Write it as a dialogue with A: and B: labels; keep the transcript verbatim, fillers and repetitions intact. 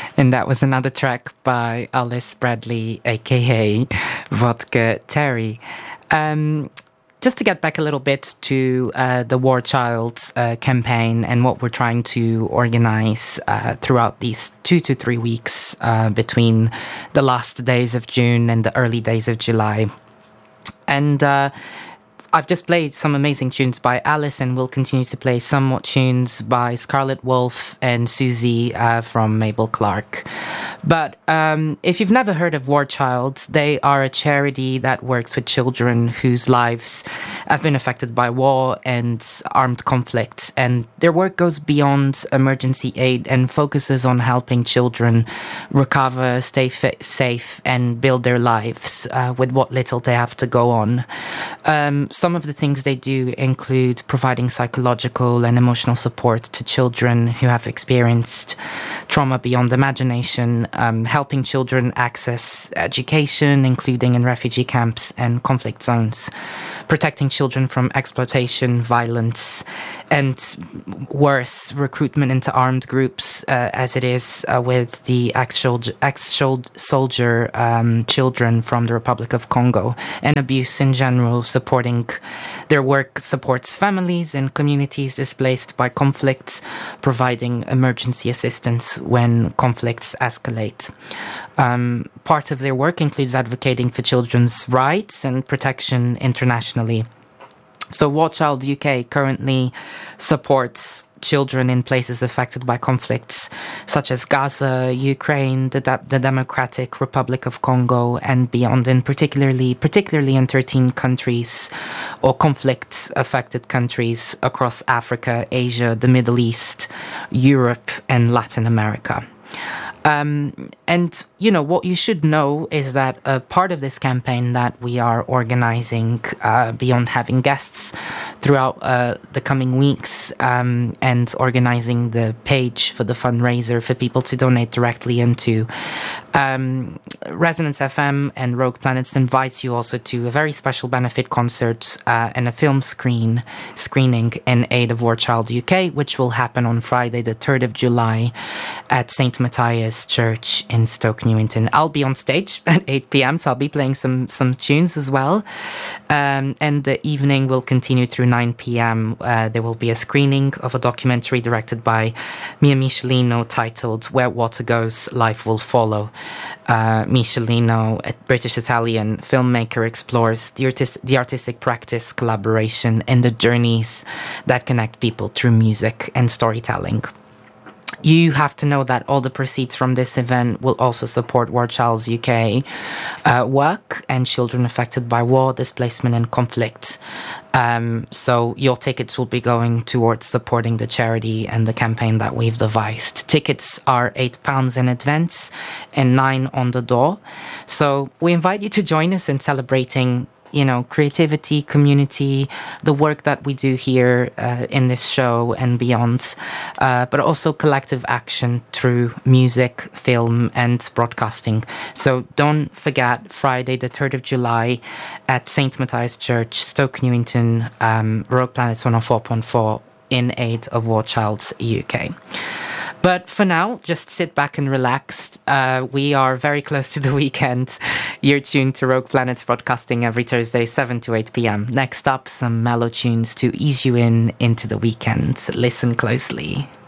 A: And that was another track by Alice Bradley, aka Vodka Terry. Um, just to get back a little bit to uh, the War Child uh, campaign and what we're trying to organize uh, throughout these two to three weeks uh, between the last days of June and the early days of July. And uh, I've just played some amazing tunes by Alice, and we'll continue to play some more tunes by Scarlet Wolf and Susie uh, from Mabel Clark. But um, if you've never heard of War Child, they are a charity that works with children whose lives have been affected by war and armed conflict. And their work goes beyond emergency aid and focuses on helping children recover, stay fa- safe, and build their lives uh, with what little they have to go on. Um, Some of the things they do include providing psychological and emotional support to children who have experienced trauma beyond imagination, um, helping children access education, including in refugee camps and conflict zones, protecting children from exploitation, violence, and worse, recruitment into armed groups, uh, as it is uh, with the ex-soldier, ex-soldier um, children from the Republic of Congo, and abuse in general. Supporting their work supports families and communities displaced by conflicts, providing emergency assistance when conflicts escalate. Um, part of their work includes advocating for children's rights and protection internationally. So War Child U K currently supports children in places affected by conflicts such as Gaza, Ukraine, the, De- the Democratic Republic of Congo, and beyond, and particularly particularly in thirteen countries or conflict-affected countries across Africa, Asia, the Middle East, Europe, and Latin America. Um, and, you know, what you should know is that a part of this campaign that we are organizing, uh, beyond having guests throughout uh, the coming weeks um, and organizing the page for the fundraiser for people to donate directly into, um, Resonance F M and Rogue Planets invites you also to a very special benefit concert uh, and a film screen screening in aid of War Child U K, which will happen on Friday, the third of July at Saint Matthias Church in Stoke Newington. I'll be on stage at eight p.m, so I'll be playing some some tunes as well. Um, and the evening will continue through nine p.m. Uh, there will be a screening of a documentary directed by Mia Michelino titled Where Water Goes, Life Will Follow. Uh, Michelino, a British-Italian filmmaker, explores the, artist- the artistic practice, collaboration, and the journeys that connect people through music and storytelling. You have to know that all the proceeds from this event will also support War Child U K uh, work and children affected by war, displacement, and conflict. Um, so your tickets will be going towards supporting the charity and the campaign that we've devised. Tickets are eight pounds in advance and nine on the door. So we invite you to join us in celebrating, you know, creativity, community, the work that we do here uh, in this show and beyond, uh, but also collective action through music, film, and broadcasting. So don't forget, Friday, the third of July at Saint Matthias Church, Stoke Newington, um, Rogue Planets one oh four point four in aid of War Child U K. But for now, just sit back and relax. Uh, we are very close to the weekend. You're tuned to Rogue Planets broadcasting every Thursday, seven to eight p.m. Next up, some mellow tunes to ease you in into the weekend. Listen closely.